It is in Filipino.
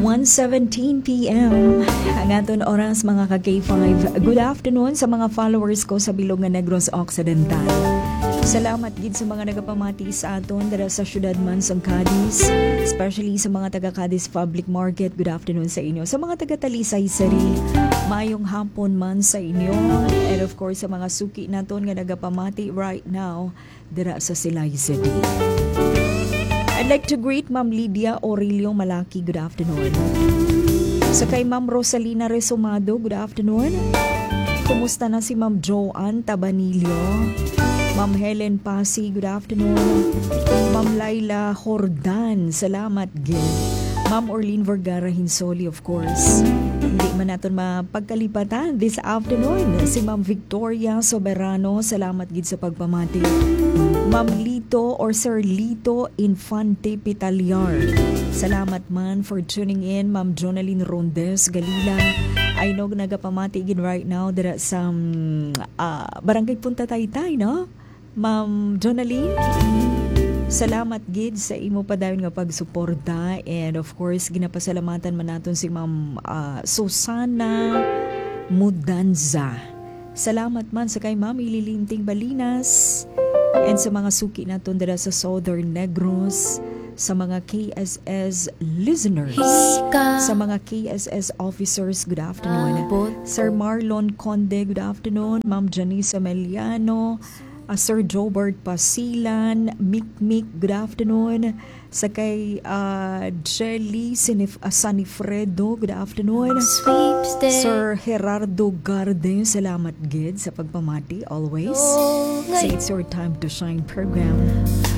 1:17 p.m. ang aton oras mga ka-K5. Good afternoon sa mga followers ko sa Bilog nga Negros Occidental. Salamat gid sa mga nagapamati sa aton dara sa syudad man sa Cadiz, especially sa mga taga Cadiz Public Market. Good afternoon sa inyo. Sa mga taga Talisay Sari, mayong hapon man sa inyo. And of course sa mga suki naton nga nagapamati right now dara sa Silay City. I'd like to greet Ma'am Lydia Aurelio Malaki. Good afternoon. Sa kay Ma'am Rosalina Resumado, good afternoon. Kumusta na si Ma'am Joanne Tabanilio? Ma'am Helen Pasi, good afternoon. Ma'am Laila Hordan, salamat gid. Ma'am Orlene Vergara Hinsoli, of course. Hindi man natin mapagkalipatan this afternoon. Si Ma'am Victoria Soberano, salamat gid sa pagpamati. Ma'am Lito or Sir Lito Infante Pitalyar, salamat man for tuning in. Ma'am Jonaline Rondes Galila, I know nagapamati gid right now dira sa Barangay Punta Taytay, no? Ma'am Jonaline, salamat gid sa imo pa dayon nga pagsuporta, and of course ginapasalamatan man naton si Ma'am Susana Mudanza. Salamat man sa kay Ma'am Ililinting Balinas, and sa mga suki naton dira sa Southern Negros, sa mga KSS listeners, sa mga KSS officers, good afternoon. Sir Marlon Conde, good afternoon. Ma'am Janice Ameliano, Sir Jobert Pasilan, Mikmik, good afternoon. Sa kay Jelly Sanifredo, good afternoon. Sir Gerardo Garde, salamat gid sa pagpamati always. Say it's your time to shine program.